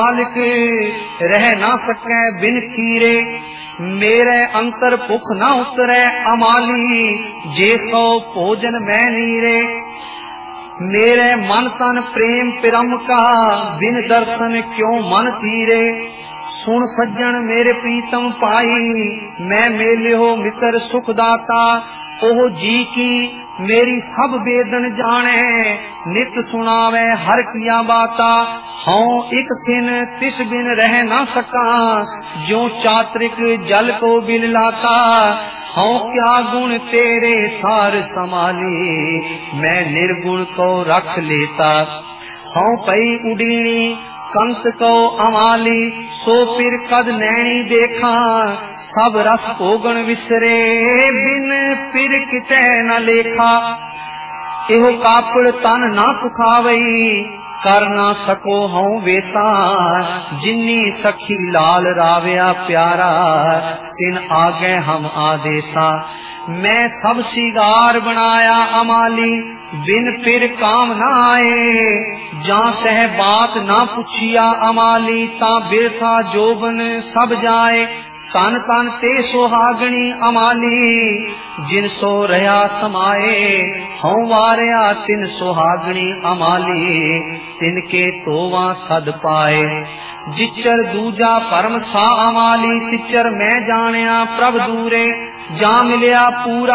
मालिक रह ना सकै बिन खीरे, मेरे अंतर भुख न उतरे अमाली, जे सो भोजन मैं नीरे। मेरे मन तन प्रेम पिरम का, बिन दर्शन क्यों मन तीरे। सुन सज्जन मेरे प्रीतम पाई, मैं मेले हो मित्र सुखदाता। ओह जी की मेरी सब वेदन जाने, नित सुनावे हर किया बाता। हूँ एक दिन तिस बिन रह न सका, जो चात्रिक जल को बिन लाता। हूँ क्या गुण तेरे सार समाली, मैं निर्गुण को रख लेता। हूँ पई उडीनी कंस को अमाली, सो फिर कद नैनी देखा। सब रस भोगन विसरे, बिन फिर किते न लेखा। एहो कापड़ तन ना सुखावई, कर ना सको हूँ वेता। जिन्नी सखी लाल रावया प्यारा, तिन आगे हम आदेसा। मैं सब सिगार बनाया अमाली, बिन फिर काम न आए। जा सह बात ना पुछिया अमाली, ता बिरथा जोबन सब जाए। तन तन ते सुहागणी अमाली, जिन सो रहा समाए। हूँ वारिया तिन सुहागणी अमाली, तिनके तोवा सद पाए। जिचर दूजा परम सा अमाली, तिचर मैं जानिया प्रभ दूरे। जा मिलिया पूरा